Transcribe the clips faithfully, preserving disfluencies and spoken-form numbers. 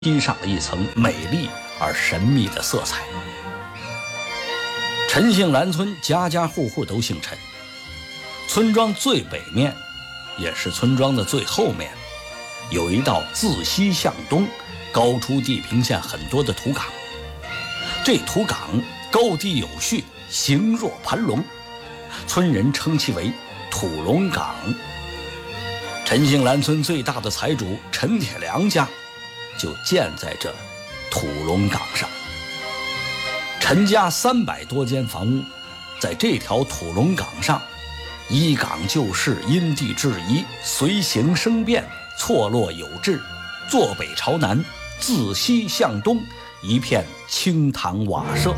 披上了一层美丽而神秘的色彩。陈姓兰村家家户户都姓陈，村庄最北面，也是村庄的最后面，有一道自西向东、高出地平线很多的土岗。这土岗高低有序，形若盘龙，村人称其为土龙岗。陈姓兰村最大的财主陈铁良家就建在这土龙岗上。陈家三百多间房屋，在这条土龙岗上，依岗就势，因地制宜，随形生变，错落有致，坐北朝南，自西向东，一片青塘瓦舍。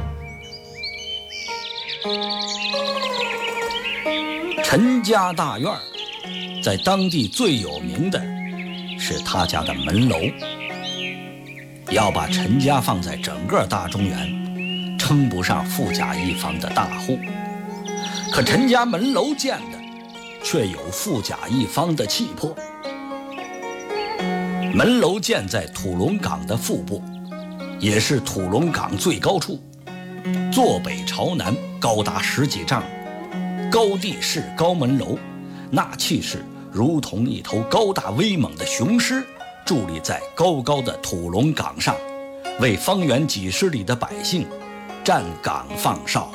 陈家大院在当地最有名的是他家的门楼。要把陈家放在整个大中原，称不上富甲一方的大户，可陈家门楼建的却有富甲一方的气魄。门楼建在土龙岗的腹部，也是土龙岗最高处，坐北朝南，高达十几丈，高地式高门楼，那气势如同一头高大威猛的雄狮，伫立在高高的土龙岗上，为方圆几十里的百姓站岗放哨。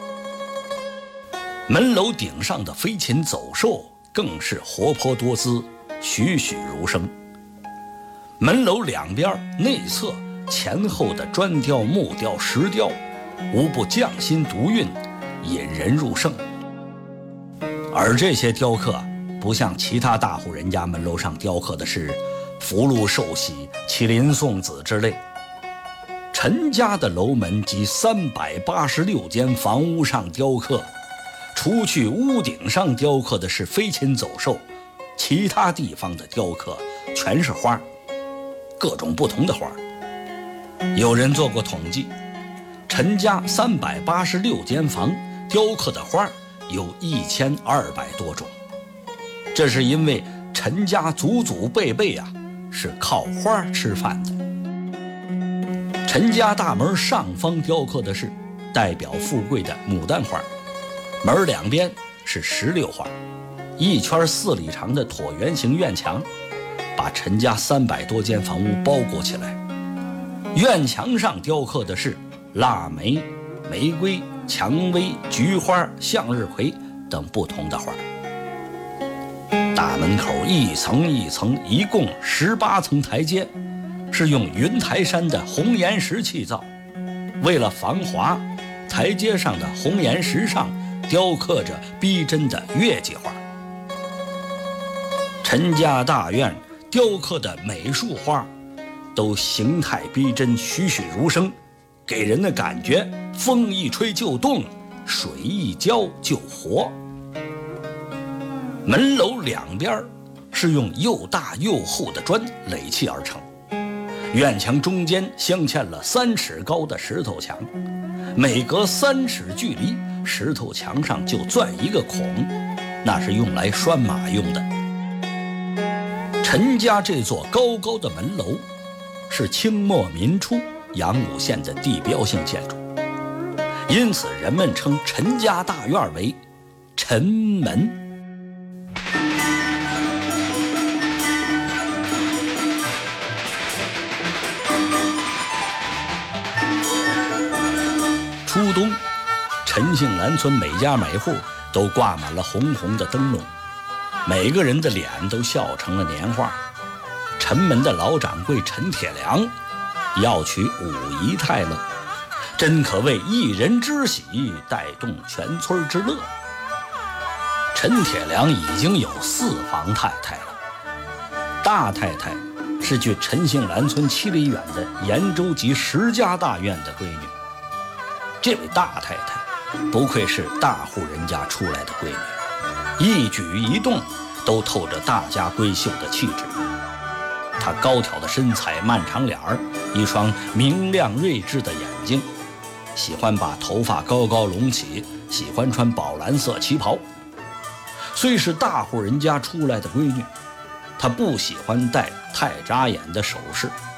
门楼顶上的飞禽走兽更是活泼多姿，栩栩如生。门楼两边内侧前后的砖雕、木雕、石雕，无不匠心独运，引人入胜。而这些雕刻不像其他大户人家门楼上雕刻的是福禄寿喜、麒麟送子之类，陈家的楼门及三百八十六间房屋上雕刻，除去屋顶上雕刻的是飞禽走兽，其他地方的雕刻全是花，各种不同的花。有人做过统计，陈家三百八十六间房雕刻的花有一千二百多种。这是因为陈家祖祖辈辈啊是靠花吃饭的。陈家大门上方雕刻的是代表富贵的牡丹花，门两边是石榴花，一圈四里长的椭圆形院墙把陈家三百多间房屋包裹起来。院墙上雕刻的是腊梅、玫瑰、蔷薇、菊花、向日葵等不同的花。大门口一层一层，一共十八层台阶，是用云台山的红岩石砌造。为了防滑，台阶上的红岩石上雕刻着逼真的月季花。陈家大院雕刻的每束花都形态逼真，栩栩如生，给人的感觉风一吹就动，水一浇就活。门楼两边是用又大又厚的砖垒砌而成，院墙中间镶嵌了三尺高的石头墙，每隔三尺距离，石头墙上就钻一个孔，那是用来拴马用的。陈家这座高高的门楼是清末民初阳武县的地标性建筑，因此人们称陈家大院为陈门。初冬，陈姓兰村每家每户都挂满了红红的灯笼，每个人的脸都笑成了年画。陈门的老掌柜陈铁良要娶五姨太了，真可谓一人之喜带动全村之乐。陈铁良已经有四房太太了，大太太是距陈姓兰村七里远的延州及石家大院的闺女。这位大太太不愧是大户人家出来的闺女，一举一动都透着大家闺秀的气质。她高挑的身材，漫长脸儿，一双明亮睿智的眼睛，喜欢把头发高高隆起，喜欢穿宝蓝色旗袍。虽是大户人家出来的闺女，她不喜欢戴太扎眼的首饰，